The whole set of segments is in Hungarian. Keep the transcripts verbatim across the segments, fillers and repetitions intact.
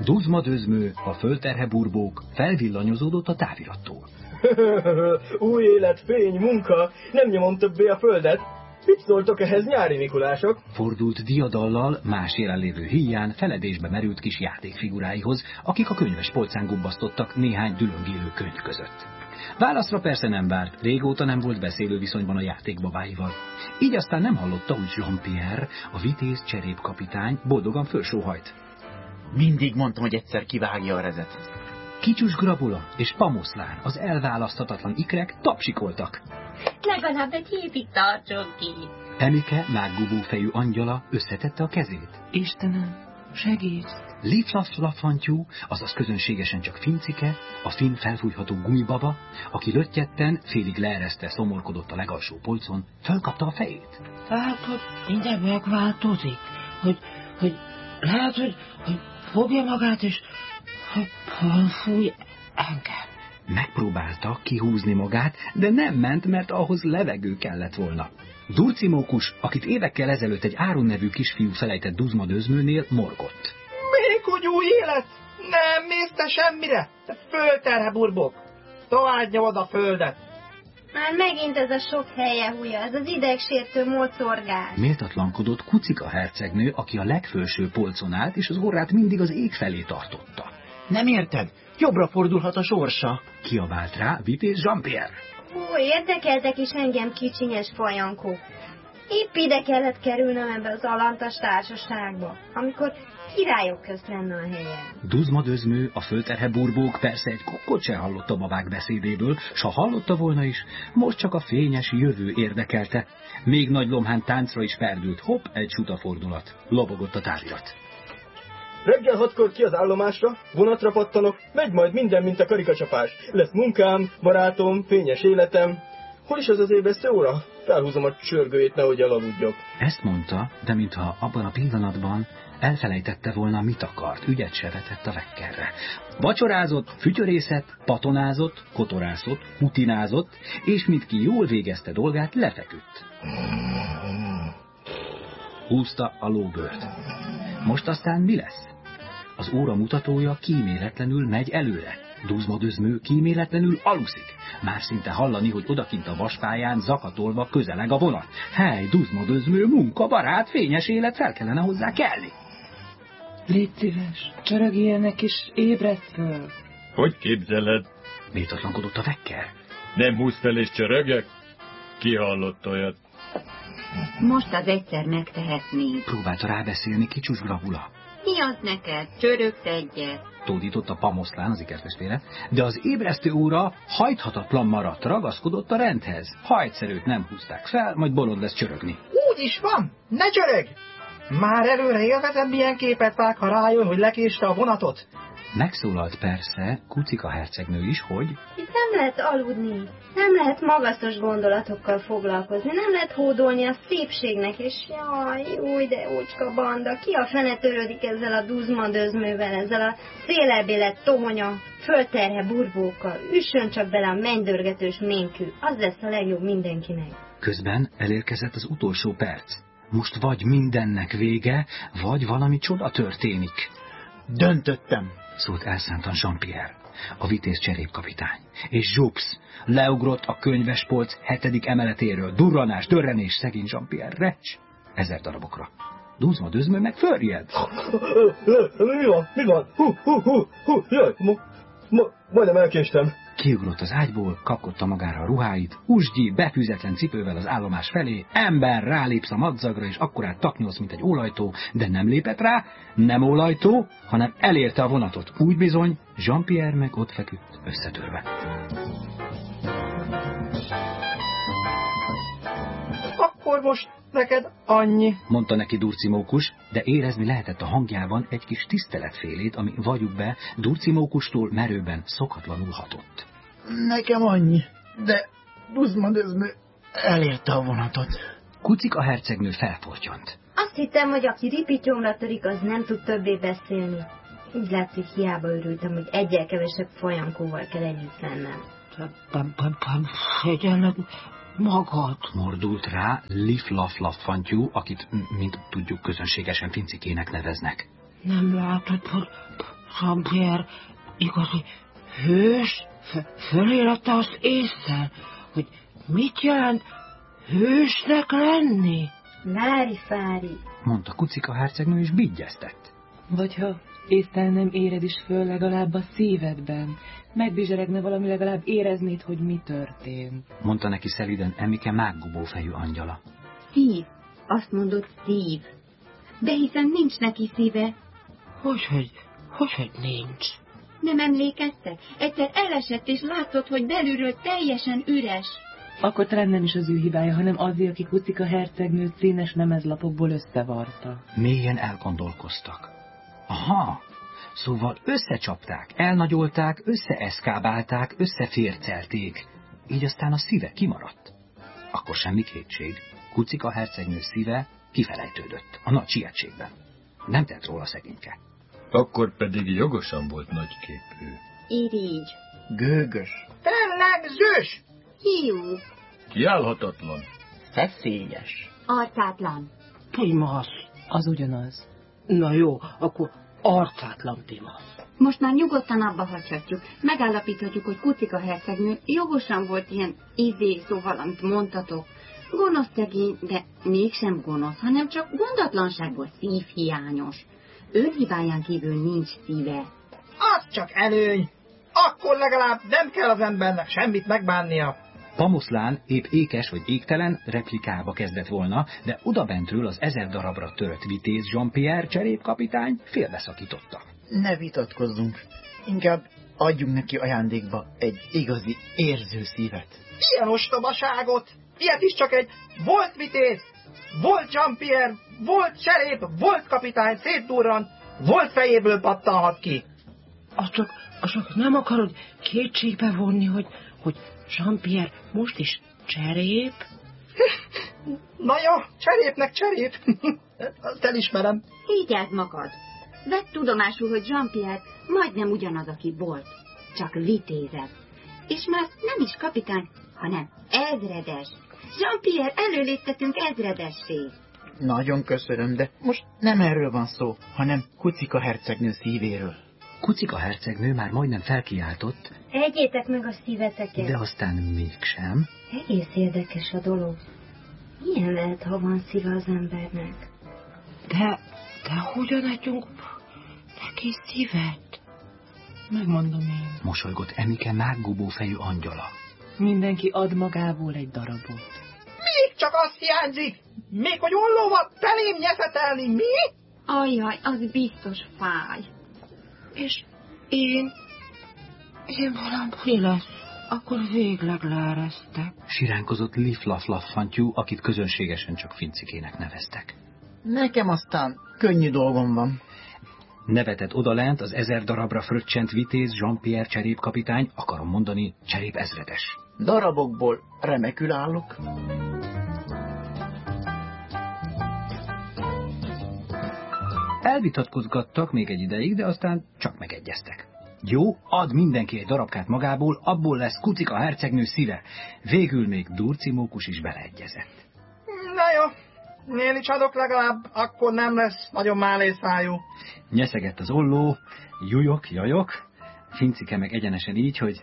Duzma-dözmő, a földterhe burbók felvillanyozódott a távirattól. Új élet, fény, munka, nem nyomom többé a földet. Mit szóltok ehhez, nyári Mikulások? Fordult diadallal más jelenlévő híján feledésbe merült kis játékfiguráihoz, akik a könyves polcán gubbasztottak néhány dülöngélő könyv között. Válaszra persze nem várt, régóta nem volt beszélő viszonyban a játékbabáival. Így aztán nem hallotta, hogy Jean-Pierre, a vitéz cserépkapitány boldogan fölsóhajt. Mindig mondtam, hogy egyszer kivágja a rezet. Kicsus Grabula és Pamoszlán, az elválaszthatatlan ikrek tapsikoltak. Legalább egy hétig tartson ki. Emike, mággubó fejű angyala összetette a kezét. Istenem, segíts! Liflaf-lafantyú, azaz közönségesen csak Fincike, a finn felfújható gumibaba, aki löttyetten, félig leeresztve szomorkodott a legalsó polcon, fölkapta a fejét. Látod, minden megváltozik, hogy, hogy lehet, hogy, hogy fogja magát, és hogy fúj engem. Megpróbálta kihúzni magát, de nem ment, mert ahhoz levegő kellett volna. Durcimókus, akit évekkel ezelőtt egy Áron nevű kisfiú felejtett Duzma-dözmőnél, morgott. Még hogy új élet? Nem mész te semmire? Te földterhe burbok. Tovább nyomod a földet. Már megint ez a sok helye húja, ez az idegsértő mocorgás. Méltatlankodott Kucika hercegnő, aki a legfelső polcon állt, és az orrát mindig az ég felé tartotta. Nem érted? Jobbra fordulhat a sorsa. Kiabált rá vitéz Jean-Pierre. Ó, érdekeltek is engem, kicsinyes fajankó. Épp ide kellett kerülnöm ebbe az alantas társaságba, amikor királyok közt lenne a helyen. Duzma-dözmő, a földterhe burbók persze egy kokkot se hallott a babák beszédéből, s ha hallotta volna is, most csak a fényes jövő érdekelte. Még nagy lomhán táncra is perdült, hopp, egy sutafordulat. Lobogott a távirat. Reggel hatkor ki az állomásra, vonatra pattanok, megy majd minden, mint a karikacsapás. Lesz munkám, barátom, fényes életem. Hol is az az ébresztő óra? Felhúzom a csörgőjét, nehogy elaludjak. Ezt mondta, de mintha abban a pillanatban elfelejtette volna, mit akart, ügyet se vetett a vekkerre. Vacsorázott, fütyörészett, patonázott, kotorászott, hutinázott, és mint ki jól végezte dolgát, lefeküdt. Húzta a lóbőrt. Most aztán mi lesz? Az óra mutatója kíméletlenül megy előre. Duzma-dözmő kíméletlenül aluszik. Már szinte hallani, hogy odakint a vaspályán zakatolva közeleg a vonat. Hely, Duzma-dözmő, munka, barát, fényes élet, fel kellene hozzá kelni. Légy szíves, csörögjenek és ébredj föl. Hogy képzeled? Méltatlankodott a vekker. Nem húz fel és csörögek? Ki hallott olyat? Most az egyszer megtehetnéd. Próbálta rábeszélni Kicsus Grabula. Mi az neked? Csörögsz egyet. Tódított a Pamoszlán, az ikertestvére, de az ébresztő óra hajthatatlan maradt, ragaszkodott a rendhez. Ha egyszer őt nem húzták fel, majd bolond lesz csörögni. Úgy is van, ne csörög! Már előre élvezem, milyen képet vág, ha rájön, hogy lekéste a vonatot. Megszólalt persze Kucika hercegnő is, hogy... Itt nem lehet aludni, nem lehet magasztos gondolatokkal foglalkozni, nem lehet hódolni a szépségnek, és jaj, új, de ócska banda, ki a fene törődik ezzel a Duzma-dözmővel, ezzel a szélelbélet tohonya, földterhe burbókkal, üssön csak bele a mennydörgetős ménkű, az lesz a legjobb mindenkinek. Közben elérkezett az utolsó perc. Most vagy mindennek vége, vagy valami csoda történik. Döntöttem, szólt elszántan Jean-Pierre, a vitéz cserépkapitány. És zsupsz, leugrott a könyvespolc hetedik emeletéről. Durranás, dörrenés, szegény Jean-Pierre, recs, ezer darabokra. Duzma-dözmő meg fölried. Mi van? Mi van? Hú, hú, hú, hú, jaj, ma, ma, majdnem elkéstem. Kiugrott az ágyból, kapkodta magára a ruháit, usgyi, befűzetlen cipővel az állomás felé, ember rálépsz a madzagra, és akkorát taknyolsz, mint egy ólajtó, de nem lépett rá, nem ólajtó, hanem elérte a vonatot. Úgy bizony, Jean-Pierre meg ott feküdt, összetörve. Akkor most neked annyi, mondta neki Durcimókus, de érezni lehetett a hangjában egy kis tiszteletfélét, ami vagyjuk be Durcimókustól merőben szokatlanul hatott. Nekem annyi, de Duzma-dözmő elérte a vonatot. Kucika hercegnő felfortyant. Azt hittem, hogy aki ripityomra törik, az nem tud többé beszélni. Így látszik, hiába örültem, hogy egyel kevesebb folyankóval kell együtt lennem. Szégyelled magad, mordult rá Liflaf-lafantyú, akit, mint tudjuk, közönségesen Fincikének neveznek. Nem látod, hogy Jean-Pierre igazi hős fölélette azt észre, hogy mit jelent hősnek lenni? Lári-fári, mondta Kucika hercegnő, és bigyeztett. Vagy ha észre nem éred is föl legalább a szívedben, megbizseregne valami, legalább éreznéd, hogy mi történt. Mondta neki szeliden Emike mággubó fejű angyala. Szív. Azt mondod szív. De hiszen nincs neki szíve. Hogyhogy, hogyhogy nincs? Nem emlékeztek? Egyszer elesett, és látszott, hogy belülről teljesen üres. Akkor talán nem is az ő hibája, hanem azért, aki Kucika hercegnőt színes lemezlapokból összevarta. Mélyen elgondolkoztak. Aha, szóval összecsapták, elnagyolták, összeeszkábálták, összefércelték. Így aztán a szíve kimaradt. Akkor semmi kétség. Kucika hercegnő szíve kifelejtődött a nagy sietségben. Nem tett róla szegényke. Akkor pedig jogosan volt nagyképű. Irigy. Gőgös. Tényleg zsős! Hiú. Kiállhatatlan. Feszélyes. Arcátlan. Timasz. Az ugyanaz. Na jó, akkor arcátlan Timasz. Most már nyugodtan abba hagyhatjuk. Megállapíthatjuk, hogy Kucika hercegnő jogosan volt ilyen izé, szóval, amit mondtatok. Gonosz szegény, de mégsem gonosz, hanem csak gondatlanságból szívhiányos. Ön hibáján kívül nincs szíve. Az csak előny! Akkor legalább nem kell az embernek semmit megbánnia. Pamoszlán épp ékes vagy égtelen replikába kezdett volna, de odabentről az ezer darabra tört vitéz Jean-Pierre cserépkapitány félbeszakította. Ne vitatkozzunk. Inkább adjunk neki ajándékba egy igazi érző szívet. Ilyen ostobaságot! Ilyet is csak egy volt vitéz, volt Jean-Pierre, volt cserép, volt kapitány szétdurran, volt fejéből pattanhat ki. Azt csak, azt csak nem akarod kétségbe vonni, hogy, hogy Jean-Pierre most is cserép? Na jó, cserépnek cserép. Azt elismerem. Higgyázd magad. Vedd tudomásul, hogy Jean-Pierre majdnem ugyanaz, aki volt. Csak vitézebb. És már nem is kapitány, hanem ezredes. Jean-Pierre előléptetünk ezredessé. Nagyon köszönöm, de most nem erről van szó, hanem Kucika hercegnő szívéről. Kucika hercegnő már majdnem felkiáltott, egyétek meg a szíveteket. de aztán mégsem. Egész érdekes a dolog. Milyen lehet, ha van szíve az embernek? De, de hogyan adjunk neki szívet? Megmondom én. Mosolygott Emike mággubó fejű angyala. Mindenki ad magából egy darabot. Még csak az hiányzik. Még hogy ollóval felém nyeszetelni, mi? Ajjaj, az biztos fáj. És én, én valami lesz, akkor végleg leeresztek. Siránkozott Liflaf-Laffantyú, akit közönségesen csak Fincikének neveztek. Nekem aztán könnyű dolgom van. Nevetett odalent az ezer darabra fröccsent vitéz Jean-Pierre cserépkapitány, akarom mondani, cserép ezredes. Darabokból remekül állok. Elvitatkozgattak még egy ideig, de aztán csak megegyeztek. Jó, ad mindenki egy darabkát magából, abból lesz Kucika hercegnő szíve. Végül még Durci Mókus is beleegyezett. Na jó, én is adok legalább, akkor nem lesz nagyon málészájú. Nyeszegett az olló, jujok, jajok, Fincike meg egyenesen így, hogy...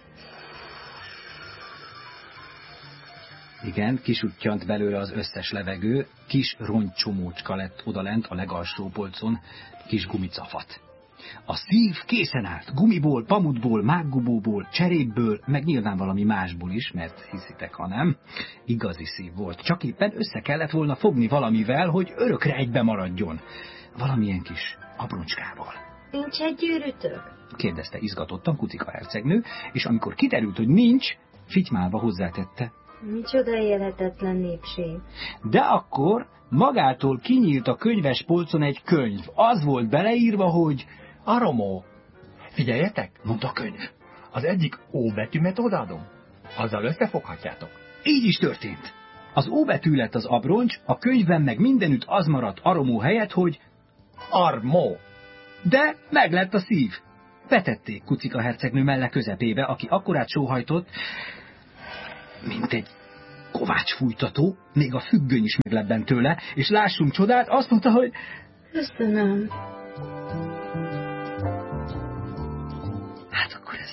Igen, kisuttyant belőle az összes levegő, kis rongycsomócska lett odalent a legalsó polcon, kis gumicafat. A szív készen állt, gumiból, pamutból, mággubóból, cserépből, meg nyilván valami másból is, mert hiszitek, ha nem, igazi szív volt. Csak éppen össze kellett volna fogni valamivel, hogy örökre egybe maradjon. Valamilyen kis abroncskával. Nincs egy gyűrűtök? Kérdezte izgatottan Kucika hercegnő, és amikor kiderült, hogy nincs, fitymálva hozzátette. Micsoda élhetetlen népség. De akkor magától kinyílt a könyves polcon egy könyv. Az volt beleírva, hogy Aromó. Figyeljetek, mondta a könyv. Az egyik ó betűmet odaadom. Azzal összefoghatjátok. Így is történt. Az ó betű lett az abroncs, a könyvben meg mindenütt az maradt Aromó helyett, hogy Armó. De meglett a szív. Betették Kucika hercegnő melle közepébe, aki akkorát sóhajtott, mint egy kovácsfújtató, még a függöny is meglebbent tőle, és lássunk csodát, azt mondta, hogy köszönöm.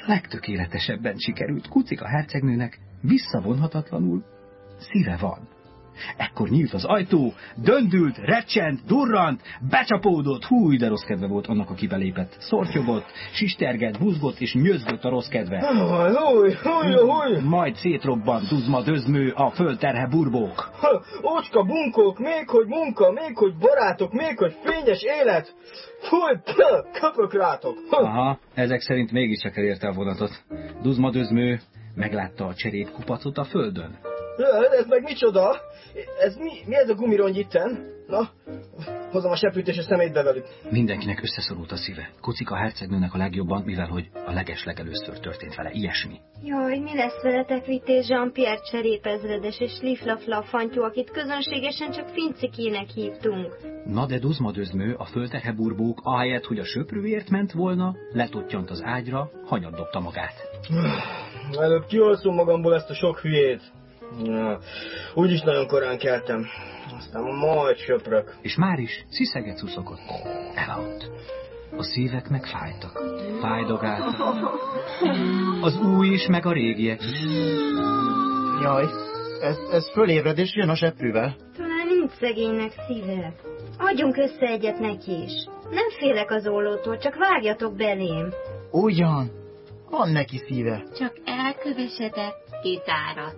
legtökéletesebben sikerült. Kucika hercegnőnek visszavonhatatlanul szíve van. Ekkor nyílt az ajtó, döndült, recsent, durrant, becsapódott, húj, de rossz kedve volt annak, aki belépett. Szortyogott, sistergett, buzgott és nyözgött a rossz kedve. Húj, húj, húj! Majd szétrobbant duzma dözmő, a földterhe burbók. Ha, ócska bunkók, még hogy munka, még hogy barátok, még hogy fényes élet. Fúj, kapok rátok. Aha, ezek szerint mégiscsak elérte a vonatot. Duzma dözmő meglátta a cserépkupacot a földön. Ez meg micsoda? Ez mi, mi ez a gumirongy itten? Na, hozom a seprűt és a szemétbe velük. Mindenkinek összeszorult a szíve. Kucika hercegnőnek a legjobban, mivel hogy a legeslegelőször történt vele ilyesmi. Jaj, mi lesz veletek, Vitéz Jean-Pierre cserépezredes és Liflafla fantyú, akit közönségesen csak Fincikének hívtunk? Na de duzmadözmő, a földterheburbók, ahelyett, hogy a söprűért ment volna, letottyant az ágyra, hanyat dobta magát. Előbb kiolszom magamból ezt a sok hülyét. Ja, úgyis nagyon korán keltem. Aztán majd söprök. És már is sziszegett szuszogott. Elaludt. A szívek meg fájtak. Fájdogáltak. Az új is, meg a régiek is. Jaj, ez, ez fölébred és jön a seprűvel. Talán nincs szegénynek szíve. Adjunk össze egyet neki is. Nem félek az ollótól, csak vágjatok belém. Ugyan, van neki szíve. Csak elkövesedett, kiszáradt.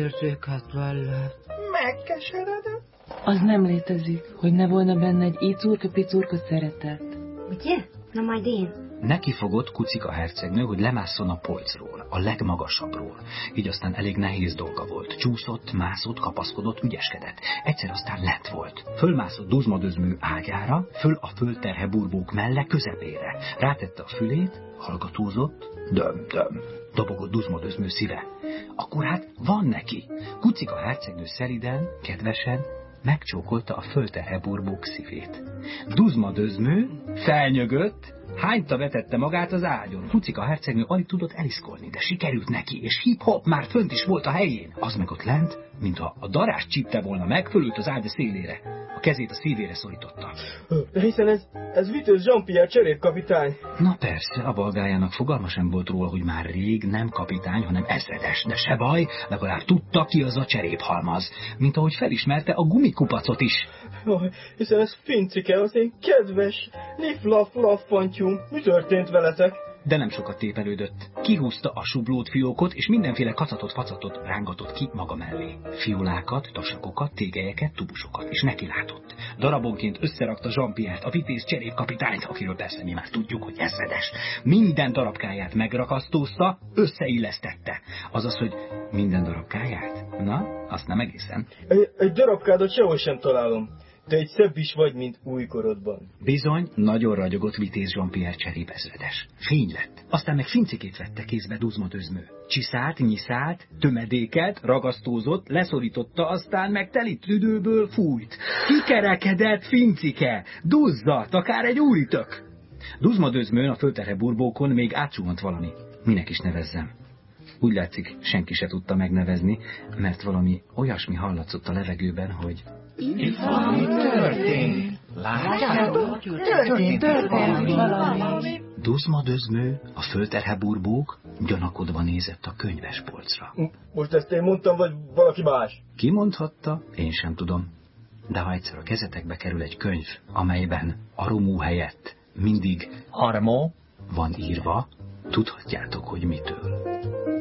Érzéketlen. Megkeseredett? Az nem létezik, hogy ne volna benne egy icurka-picurka szeretet. Ugye? Na majd én. Neki fogott Kucika hercegnő, hogy lemásszon a polcról, a legmagasabbról. Így aztán elég nehéz dolga volt. Csúszott, mászott, kapaszkodott, ügyeskedett. Egyszer aztán lent volt. Fölmászott duzmadözmő ágyára, föl a földterhe burbók melle közepére. Rátette a fülét, hallgatózott, döm-döm. Dobogott duzmadözmő szíve. Akkor hát van neki. Kucika hercegnő szeliden, kedvesen megcsókolta a földterhe burbók szívét. Duzmadözmő felnyögött, hányta vetette magát az ágyon. Kucika hercegnő alig tudott eliszkolni, de sikerült neki, és hip-hop már fönt is volt a helyén. Az meg ott lent, mintha a darás csípte volna meg, fölült az ágya szélére. A kezét a szívére szorította. De hiszen ez, ez Vitéz Jean-Pierre cserépkapitány. Na persze, a balgájának fogalma sem volt róla, hogy már rég nem kapitány, hanem ezredes, de se baj, legalább tudta, ki az a cseréphalmaz, mint ahogy felismerte a gumikupacot is. Jaj, hiszen ez Fincike, az én kedves Liflaflafantyú. Mi történt veletek? De nem sokat tépelődött. Kihúzta a sublót fiókot, és mindenféle kacatot-facatot rángatott ki maga mellé. Fiolákat, tasakokat, tégelyeket, tubusokat, és neki látott. Darabonként összerakta Jean-Pierre-t, a Vitéz cserépkapitányt, akiről persze mi már tudjuk, hogy ezredes. Minden darabkáját megrakasztózta, összeillesztette. Azaz, hogy minden darabkáját? Na, azt nem egészen. Egy, egy darabkádat sehol sem találom. De egy szebb is vagy, mint újkorodban. Bizony, nagyon ragyogott Vitéz Jean-Pierre cserépezredes. Fény lett. Aztán meg Fincikét vette kézbe duzmadözmő. Csiszált, nyiszált, tömedéket, ragasztózott, leszorította, aztán meg teli tüdőből fújt. Kikerekedett Fincike! Duzzadt, akár egy új tök! Duzmadözmőn a földterhe burbókon még átsuhant valami. Minek is nevezzem? Úgy látszik, senki se tudta megnevezni, mert valami olyasmi hallatszott a levegőben, hogy... Itt valami történt. Látjátok? Történt, történt valami. Duzmadözmő, a földterhe burbók gyanakodva nézett a könyvespolcra. Most ezt én mondtam, vagy valaki más? Ki mondhatta? Én sem tudom. De ha egyszer a kezetekbe kerül egy könyv, amelyben aromú helyett mindig Armó van írva, tudhatjátok, hogy mitől.